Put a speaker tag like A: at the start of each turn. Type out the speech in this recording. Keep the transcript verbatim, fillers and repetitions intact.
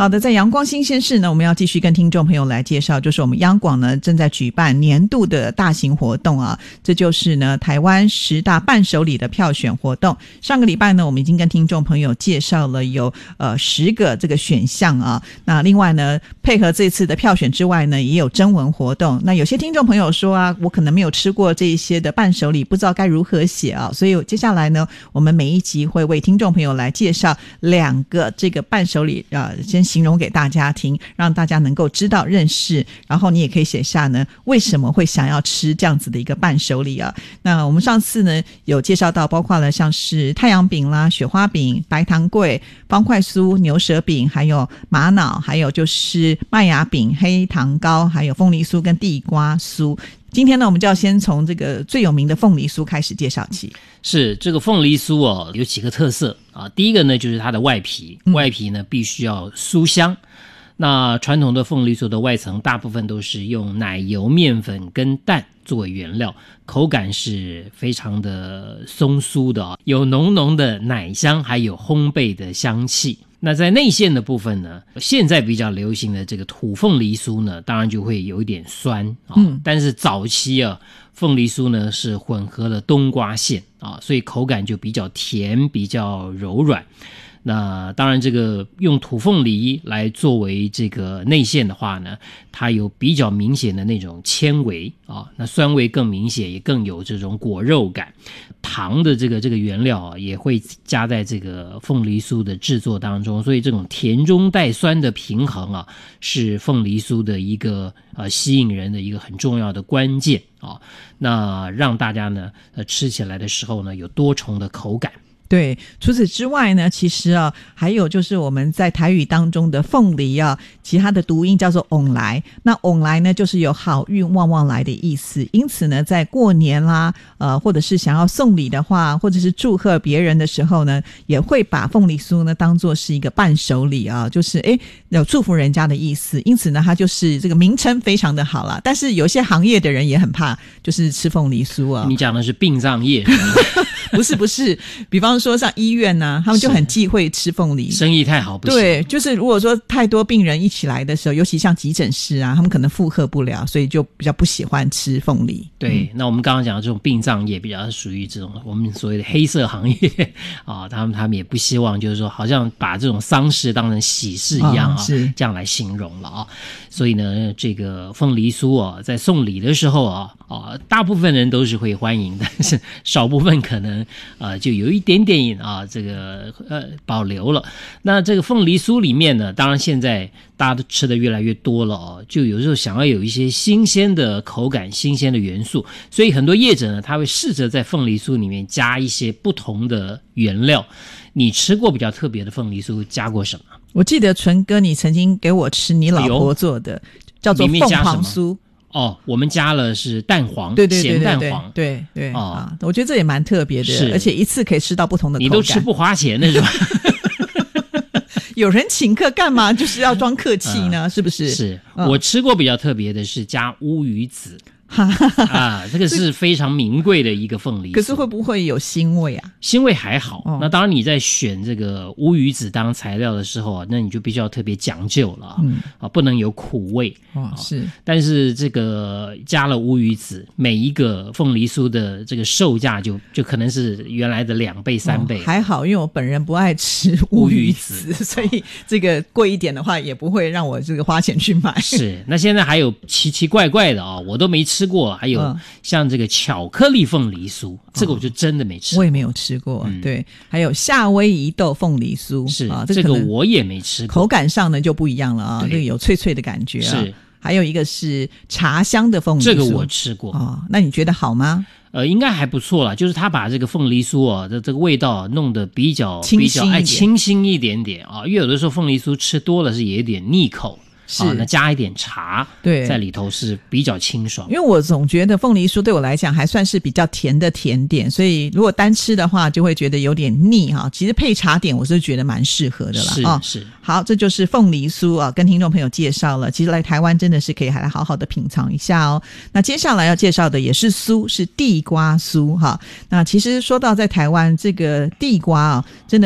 A: 好的，在阳光新鲜事呢，我们要继续跟听众朋友来介绍，就是我们央广呢正在举办年度的大型活动啊，这就是呢台湾十大伴手礼的票选活动。上个礼拜呢，我们已经跟听众朋友介绍了有呃十个这个选项啊，那另外呢，配合这次的票选之外呢，也有征文活动。那有些听众朋友说啊，我可能没有吃过这一些的伴手礼，不知道该如何写啊，所以接下来呢，我们每一集会为听众朋友来介绍两个这个伴手礼啊、呃，先形容给大家听，让大家能够知道认识，然后你也可以写下呢为什么会想要吃这样子的一个伴手礼啊。那我们上次呢有介绍到，包括了像是太阳饼啦、雪花饼、白糖粿、方块酥、牛舌饼，还有玛瑙，还有就是麦芽饼、黑糖糕，还有凤梨酥跟地瓜酥。今天呢，我们就要先从这个最有名的凤梨酥开始介绍起。
B: 是这个凤梨酥哦，有几个特色啊。第一个呢，就是它的外皮，外皮呢必须要酥香。那传统的凤梨酥的外层大部分都是用奶油、面粉跟蛋作为原料，口感是非常的松酥的，有浓浓的奶香，还有烘焙的香气。那在内馅的部分呢，现在比较流行的这个土凤梨酥呢，当然就会有一点酸啊、嗯。但是早期啊，凤梨酥呢是混合了冬瓜馅啊，所以口感就比较甜，比较柔软。那当然这个用土凤梨来作为这个内馅的话呢，它有比较明显的那种纤维啊，那酸味更明显，也更有这种果肉感。糖的这个这个原料啊，也会加在这个凤梨酥的制作当中，所以这种甜中带酸的平衡啊，是凤梨酥的一个呃吸引人的一个很重要的关键啊。那让大家呢呃吃起来的时候呢，有多重的口感。
A: 对，除此之外呢，其实啊，还有就是我们在台语当中的凤梨啊，其他的读音叫做翁来。那翁来呢，就是有好运旺旺来的意思。因此呢，在过年啦，呃，或者是想要送礼的话，或者是祝贺别人的时候呢，也会把凤梨酥呢当作是一个伴手礼啊，就是诶有祝福人家的意思。因此呢，它就是这个名称非常的好啦。但是有些行业的人也很怕，就是吃凤梨酥啊。
B: 你讲的是殡葬业？
A: 不是不是，比方说像医院啊，他们就很忌讳吃凤梨，
B: 生意太好不行。
A: 对，就是如果说太多病人一起来的时候，尤其像急诊室啊，他们可能负荷不了，所以就比较不喜欢吃凤梨。
B: 对、嗯、那我们刚刚讲的这种殡葬业比较属于这种我们所谓的黑色行业啊，他们他们也不希望就是说好像把这种丧事当成喜事一样啊，哦、是这样来形容了啊。所以呢，这个凤梨酥啊，在送礼的时候啊啊，大部分人都是会欢迎，但是少部分可能呃就有一点点啊这个呃保留了。那这个凤梨酥里面呢，当然现在大家都吃的越来越多了哦，就有时候想要有一些新鲜的口感、新鲜的元素，所以很多业者呢，他会试着在凤梨酥里面加一些不同的原料。你吃过比较特别的凤梨酥加过什么？
A: 我记得纯哥你曾经给我吃你老婆做的，叫做凤凰酥。
B: 哦，我们加了是蛋黄，
A: 对对对对对
B: 咸蛋黄，
A: 对对
B: 哦
A: 啊，我觉得这也蛮特别的，而且一次可以吃到不同的口感。
B: 你都吃不花钱那种。
A: 有人请客干嘛就是要装客气呢、呃、是不是？
B: 是、嗯、我吃过比较特别的是加乌鱼子啊，这个是非常名贵的一个凤梨酥。
A: 可是会不会有腥味啊？
B: 腥味还好、
A: 哦、
B: 那当然你在选这个乌鱼子当材料的时候啊，那你就必须要特别讲究了、嗯、啊，不能有苦味、
A: 哦、是。
B: 但是这个加了乌鱼子，每一个凤梨酥的这个售价就就可能是原来的两倍三倍、
A: 哦、还好，因为我本人不爱吃乌鱼子, 乌鱼子所以这个贵一点的话也不会让我这个花钱去买。
B: 是，那现在还有奇奇怪怪的啊、哦，我都没吃过，还有像这个巧克力凤梨酥、嗯、这个我就真的没吃过、哦、
A: 我也没有吃过、嗯、对，还有夏威夷豆凤梨酥，
B: 是、
A: 啊、
B: 这个我也没吃过，
A: 口感上呢就不一样了啊，这个有脆脆的感觉啊。
B: 是，
A: 还有一个是茶香的凤梨酥，
B: 这个我吃过
A: 哦，那你觉得好吗？
B: 呃，应该还不错啦，就是他把这个凤梨酥啊的这个味道弄得比较
A: 比较
B: 哎清新一点点啊，因为有的时候凤梨酥吃多了是也有点腻口。是、啊，那加一点茶对在里头是比较清爽。
A: 因为我总觉得凤梨酥对我来讲还算是比较甜的甜点，所以如果单吃的话就会觉得有点腻哈。其实配茶点我是觉得蛮适合的啦。
B: 是、哦、是。
A: 好，这就是凤梨酥啊，跟听众朋友介绍了。其实来台湾真的是可以还来好好的品尝一下哦。那接下来要介绍的也是酥，是地瓜酥哈。那其实说到在台湾这个地瓜啊，真的。